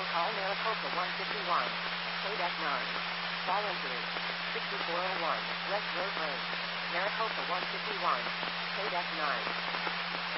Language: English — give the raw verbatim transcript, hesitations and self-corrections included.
Call Maricopa one fifty-one. Code F nine. Volunteers. sixty-four oh one West Road Lane. Maricopa one fifty-one. Code F nine.